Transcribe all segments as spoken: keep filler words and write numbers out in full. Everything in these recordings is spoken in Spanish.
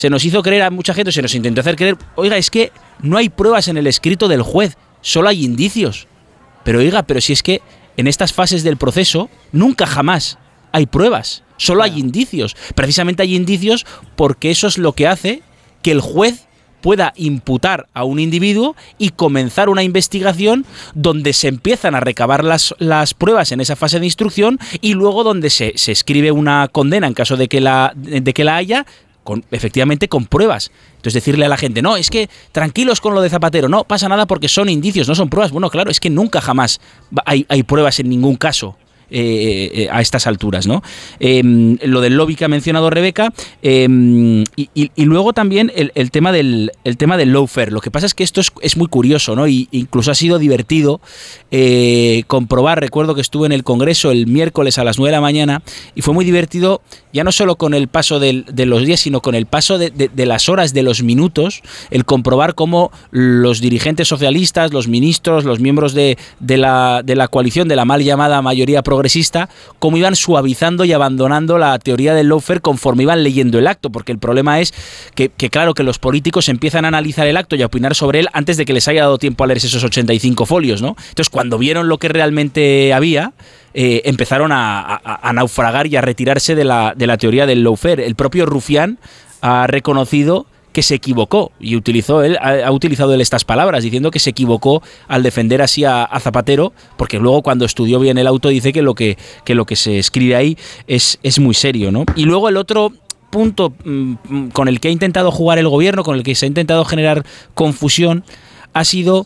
Se nos hizo creer a mucha gente, se nos intentó hacer creer, oiga, es que no hay pruebas en el escrito del juez, solo hay indicios. Pero oiga, pero si es que en estas fases del proceso nunca jamás hay pruebas, solo hay indicios. Precisamente hay indicios porque eso es lo que hace que el juez pueda imputar a un individuo y comenzar una investigación donde se empiezan a recabar las, las pruebas en esa fase de instrucción y luego donde se, se escribe una condena en caso de que la, de que la haya, con, efectivamente con pruebas. Entonces decirle a la gente, no, es que tranquilos con lo de Zapatero, no pasa nada porque son indicios, no son pruebas. Bueno, claro, es que nunca jamás hay, hay pruebas en ningún caso. Eh, eh, a estas alturas, ¿no? Eh, lo del lobby que ha mencionado Rebeca, eh, y, y, y luego también el, el tema del el tema del lawfare. Lo que pasa es que esto es, es muy curioso, ¿no? Y incluso ha sido divertido eh, comprobar. Recuerdo que estuve en el Congreso el miércoles a las nueve de la mañana y fue muy divertido, ya no solo con el paso del, de los días, sino con el paso de, de, de las horas, de los minutos, el comprobar cómo los dirigentes socialistas, los ministros, los miembros de, de, la, de la coalición, de la mal llamada mayoría progresista, progresista, cómo iban suavizando y abandonando la teoría del lawfare conforme iban leyendo el acto, porque el problema es que, que claro, que los políticos empiezan a analizar el acto y a opinar sobre él antes de que les haya dado tiempo a leer esos ochenta y cinco folios, ¿no? Entonces, cuando vieron lo que realmente había, eh, empezaron a, a, a naufragar y a retirarse de la, de la teoría del lawfare. El propio Rufián ha reconocido que se equivocó y utilizó él ha, ha utilizado él estas palabras diciendo que se equivocó al defender así a, a Zapatero, porque luego cuando estudió bien el auto dice que lo que, que lo que se escribe ahí es, es muy serio, ¿no? Y luego el otro punto mmm, con el que ha intentado jugar el gobierno, con el que se ha intentado generar confusión, ha sido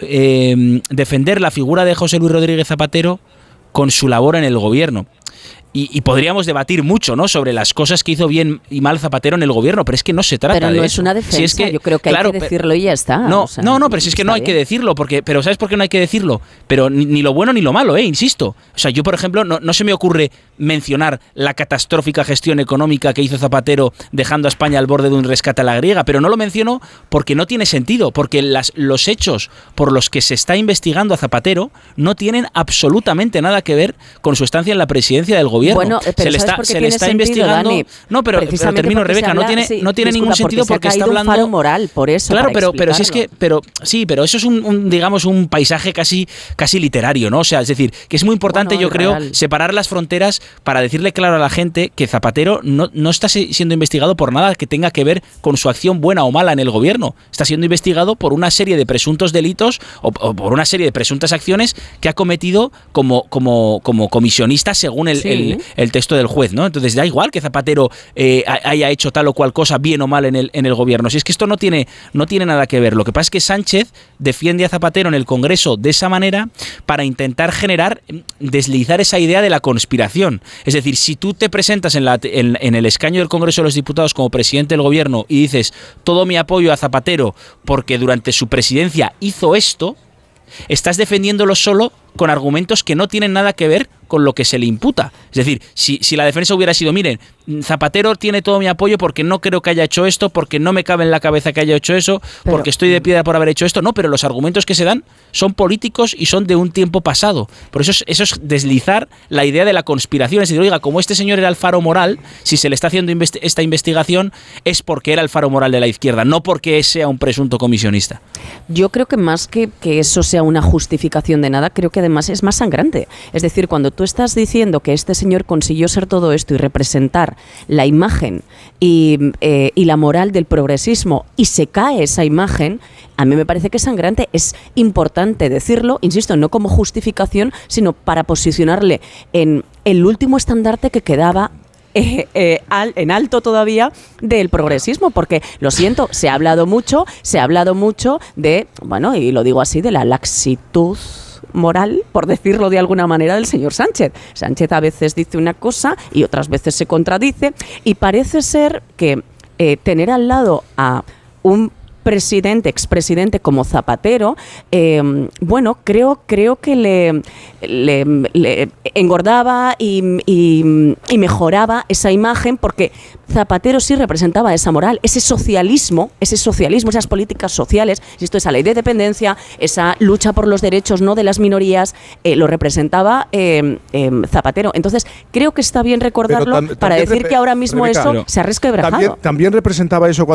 eh, defender la figura de José Luis Rodríguez Zapatero con su labor en el gobierno. Y, y podríamos debatir mucho, ¿no?, sobre las cosas que hizo bien y mal Zapatero en el gobierno, pero es que no se trata de eso. Pero no es una defensa, si es que, yo creo que claro, hay que decirlo y ya está. No, o sea, no, no, pero si es que no hay bien que decirlo, porque, pero ¿sabes por qué no hay que decirlo? Pero ni, ni lo bueno ni lo malo, ¿eh? Insisto. O sea, yo, por ejemplo, no, no se me ocurre mencionar la catastrófica gestión económica que hizo Zapatero dejando a España al borde de un rescate a la griega, pero no lo menciono porque no tiene sentido, porque las, los hechos por los que se está investigando a Zapatero no tienen absolutamente nada que ver con su estancia en la presidencia del gobierno. Bueno, pero se le está, se le está sentido, investigando. Dani, no, pero, pero termino, Rebeca, habla, no tiene, sí, no tiene disculpa, ningún sentido porque, porque se está hablando. Un faro moral, por eso. Claro, pero, pero si es que, pero sí, pero eso es un, un, digamos, un paisaje casi, casi literario, ¿no? O sea, es decir, que es muy importante, bueno, yo creo, real. separar las fronteras para decirle claro a la gente que Zapatero no, no está siendo investigado por nada que tenga que ver con su acción buena o mala en el gobierno. Está siendo investigado por una serie de presuntos delitos o, o por una serie de presuntas acciones que ha cometido como, como, como comisionista según el, sí. el, el texto del juez, ¿no? Entonces da igual que Zapatero eh, haya hecho tal o cual cosa bien o mal en el, en el gobierno. Si es que esto no tiene, no tiene nada que ver. Lo que pasa es que Sánchez defiende a Zapatero en el Congreso de esa manera para intentar generar, deslizar esa idea de la conspiración. Es decir, si tú te presentas en, la, en, en el escaño del Congreso de los Diputados como presidente del gobierno y dices todo mi apoyo a Zapatero porque durante su presidencia hizo esto, estás defendiéndolo solo con argumentos que no tienen nada que ver con lo que se le imputa. Es decir, si, si la defensa hubiera sido, miren, Zapatero tiene todo mi apoyo porque no creo que haya hecho esto, porque no me cabe en la cabeza que haya hecho eso, pero, porque estoy de piedra por haber hecho esto. No, pero los argumentos que se dan son políticos y son de un tiempo pasado. Por eso es, eso es deslizar la idea de la conspiración. Es decir, oiga, como este señor era el faro moral, si se le está haciendo investi- esta investigación es porque era el faro moral de la izquierda, no porque sea un presunto comisionista. Yo creo que más que que eso sea una justificación de nada, creo que además es más sangrante. Es decir, cuando tú estás diciendo que este señor consiguió ser todo esto y representar la imagen y, eh, y la moral del progresismo y se cae esa imagen, a mí me parece que es sangrante. Es importante decirlo, insisto, no como justificación, sino para posicionarle en el último estandarte que quedaba Eh, eh, al, en alto todavía del progresismo, porque lo siento, se ha hablado mucho, se ha hablado mucho de, bueno, y lo digo así, de la laxitud moral, por decirlo de alguna manera, del señor Sánchez. Sánchez a veces dice una cosa y otras veces se contradice, y parece ser que eh, tener al lado a un presidente, expresidente como Zapatero, eh, bueno, creo, creo que le, le, le engordaba y, y, y mejoraba esa imagen, porque Zapatero sí representaba esa moral, ese socialismo, ese socialismo, esas políticas sociales, esto, esa ley de dependencia, esa lucha por los derechos no de las minorías, eh, lo representaba eh, eh, Zapatero. Entonces, creo que está bien recordarlo tam, para decir que ahora mismo Rebeca, eso se ha resquebrajado. También, también representaba eso cuando